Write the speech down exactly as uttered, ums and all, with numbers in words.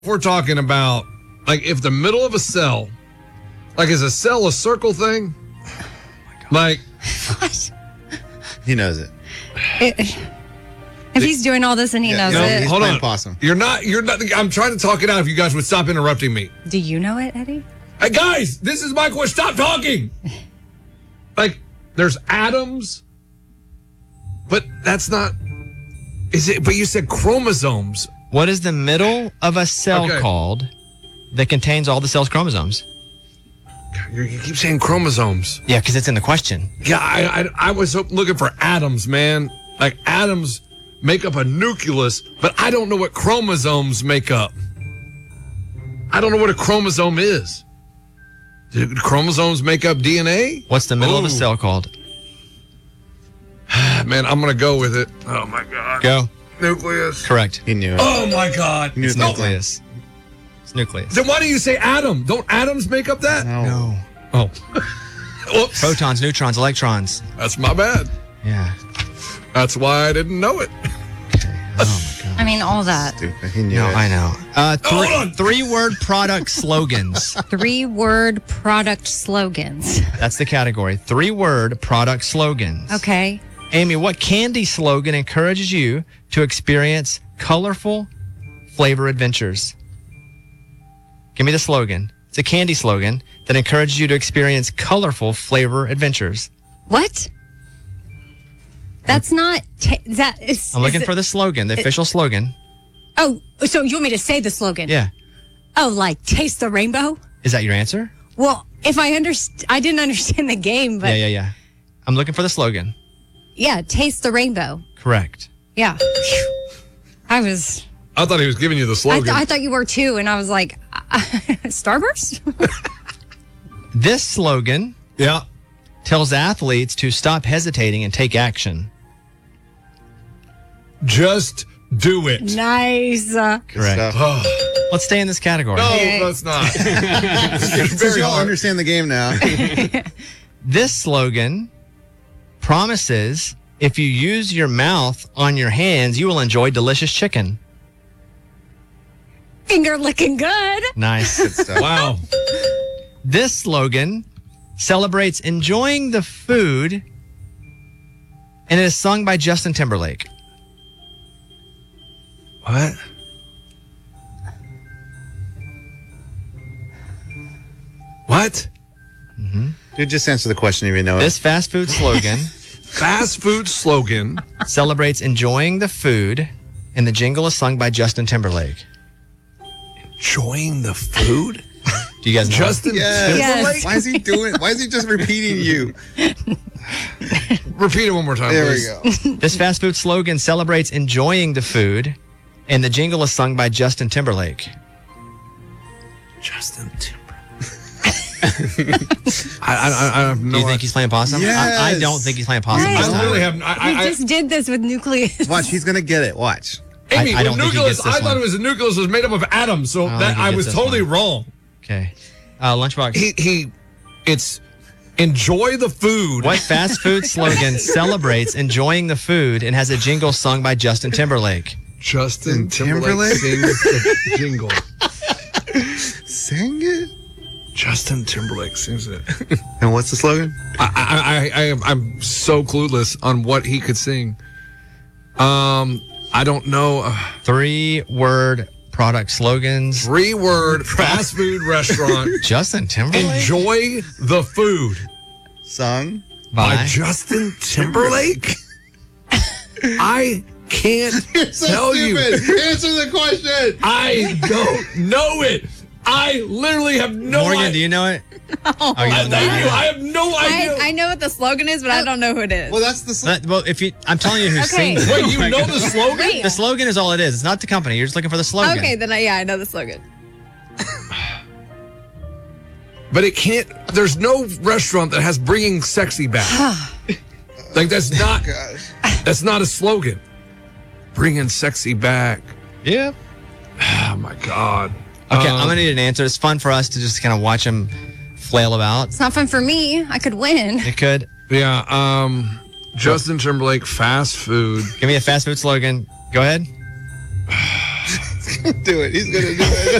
We're talking about, like, if the middle of a cell, like, is a cell a circle thing? Oh like, What? He knows it. It- if he's doing all this and he Yeah, knows no, it, he's hold playing on. possum. You're not, you're not, I'm trying to talk it out if you guys would stop interrupting me. do you know it, Eddie? Hey, guys, this is my question. Stop talking. Like, there's atoms, but that's not, is it, but you said chromosomes. What is the middle of a cell Okay. called that contains all the cell's chromosomes? You, you keep saying chromosomes. Yeah, because it's in the question. Yeah, I, I, I was looking for atoms, man. Like, atoms make up a nucleus, but I don't know what chromosomes make up. I don't know what a chromosome is. Do chromosomes make up D N A? What's the middle of Ooh. a cell called? Man, I'm going to go with it. Oh, my God. Go. Nucleus. Correct. He knew it. Oh, my God. He knew It's it. nucleus. It's nucleus. Then why do you say atom? Don't atoms make up that? No. No. Oh. Oops. Protons, neutrons, electrons. That's my bad. Yeah. That's why I didn't know it. Oh, my God. I mean, all that. Stupid. He knew No, it. I know. Uh, Hold three, on. three-word product slogans. Three-word product slogans. That's the category. Three-word product slogans. Okay. Amy, what candy slogan encourages you to experience colorful flavor adventures? Give me the slogan. It's a candy slogan that encourages you to experience colorful flavor adventures. What? That's not. Ta- that is. I'm looking is for it- the slogan, the official slogan. Oh, so you want me to say the slogan? Yeah. Oh, like taste the rainbow? Is that your answer? Well, if I underst- I didn't understand the game, but Yeah, yeah, yeah, yeah. I'm looking for the slogan. taste the rainbow. Correct. Yeah. Phew. I was. I thought he was giving you the I, slogan. th- I thought you were too, and I was like, Starburst? This slogan yeah. tells athletes to stop hesitating and take action. Just do it. Nice. Uh, Correct. Stuff. Oh, Let's stay in this category. no, Okay. that's not. It's Since very y'all hard. understand the game now. This slogan promises if you use your mouth on your hands, you will enjoy delicious chicken. Finger licking good. Nice. Good stuff. Wow. This slogan celebrates enjoying the food, and it is sung by Justin Timberlake. What? What? Dude, just answer the question if you know This fast food slogan Fast food slogan. celebrates enjoying the food, and the jingle is sung by Justin Timberlake. Enjoying the food? Do you guys know? Justin it. Yes. Timberlake? Why is he doing? Why is he just repeating you? Repeat it one more time, There we please. go. This fast food slogan celebrates enjoying the food, and the jingle is sung by Justin Timberlake. Justin Timberlake. I, I, I have no Do you think idea. he's playing possum? I, I Yes. don't think he's playing possum. Right. this I time. literally have. I, We I, just did this with nucleus. Watch, he's gonna get it. Watch. I, Amy, I- I don't with think he nucleus, gets this I thought one. it was a nucleus was made up of atoms, so I don't that think he I gets was this totally one. wrong. Okay. Uh, Lunchbox. He he, it's enjoy the food. What fast food slogan celebrates enjoying the food and has a jingle sung by Justin Timberlake? Justin Timberlake? Timberlake sings the jingle. Sing it. Justin Timberlake sings it. And what's the slogan? I, I, I, I am, I'm so clueless on what he could sing. Um, I don't know. Uh, Three word product slogans. three word fast food restaurant. Justin Timberlake? Enjoy the food Sung. by By Justin Timberlake. I can't So tell you. stupid. Answer the question. I don't know it. I literally have no Morgan, idea. do you know it? Oh, you I, don't know thank you. it. I have no idea. I, I know what the slogan is, but I don't know who it is. Well, that's the. Sl- That- well, if you, I'm telling you who Okay. sings it. Wait, you know the slogan? Wait. The slogan is all it is. It's not the company. You're just looking for the slogan. Okay, then I, yeah, I know the slogan. But it can't. There's no restaurant that has bringing sexy back. Like that's not. Gosh. That's not a slogan. Bringing sexy back. Yeah. Oh my God. Okay, Um, I'm gonna need an answer. It's fun for us to just kind of watch him flail about. It's not fun for me. I could win. It could. Yeah. Um. Justin Timberlake fast food. Give me a fast food slogan. Go ahead. Do it. He's gonna do it.